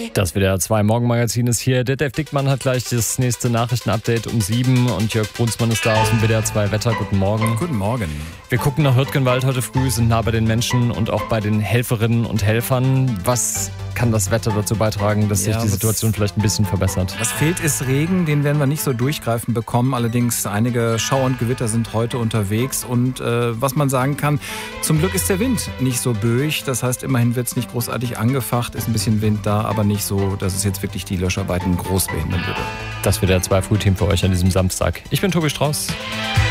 Das WDR 2 Morgenmagazin ist hier. Detlef Dickmann hat gleich das nächste Nachrichtenupdate um 7 und Jörg Brunsmann ist da aus dem WDR 2 Wetter. Guten Morgen. Guten Morgen. Wir gucken nach Hürtgenwald heute früh, sind nah bei den Menschen und auch bei den Helferinnen und Helfern. Was kann das Wetter dazu beitragen, dass sich die Situation vielleicht ein bisschen verbessert? Was fehlt, ist Regen. Den werden wir nicht so durchgreifend bekommen. Allerdings einige Schauer und Gewitter sind heute unterwegs. Und was man sagen kann, zum Glück ist der Wind nicht so böig. Das heißt, immerhin wird es nicht großartig angefacht. Ist ein bisschen Wind da, aber nicht so, dass es jetzt wirklich die Löscharbeiten groß behindern würde. Das WDR 2 Frühteam für euch an diesem Samstag. Ich bin Tobi Strauß.